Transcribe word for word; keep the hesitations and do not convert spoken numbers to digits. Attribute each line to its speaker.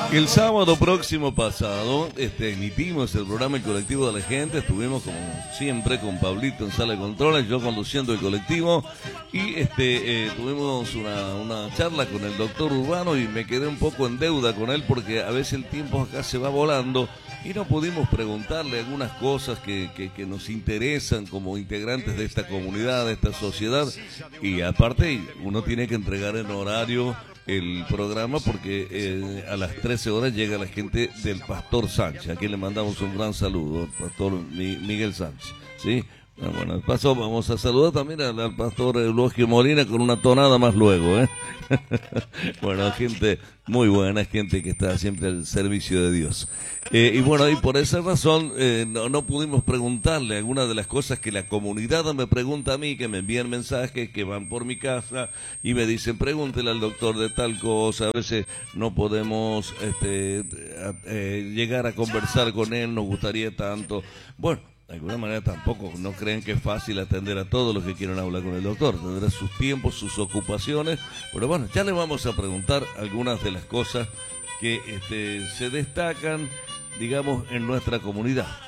Speaker 1: El sábado próximo pasado este, emitimos el programa El Colectivo de la Gente. Estuvimos como siempre con Pablito en sala de controles, yo conduciendo el colectivo, y este eh, tuvimos una, una charla con el doctor Urbano y me quedé un poco en deuda con él porque a veces el tiempo acá se va volando y no pudimos preguntarle algunas cosas que, que, que nos interesan como integrantes de esta comunidad, de esta sociedad, y aparte uno tiene que entregar en horario el programa porque eh, a las trece horas llega la gente del Pastor Sánchez, a quien le mandamos un gran saludo, el Pastor Miguel Sánchez, ¿sí? Bueno, de paso vamos a saludar también al, al Pastor Eulogio Molina con una tonada más luego, ¿eh? Bueno, gente muy buena, gente que está siempre al servicio de Dios. Eh, y bueno, y por esa razón eh, no, no pudimos preguntarle algunas de las cosas que la comunidad me pregunta a mí, que me envían mensajes, que van por mi casa y me dicen, pregúntele al doctor de tal cosa. A veces no podemos este, eh, llegar a conversar con él, nos gustaría tanto. Bueno, de alguna manera tampoco no creen que es fácil atender a todos los que quieren hablar con el doctor. Tendrá sus tiempos, sus ocupaciones, pero bueno, ya le vamos a preguntar algunas de las cosas que este, se destacan, digamos, en nuestra comunidad.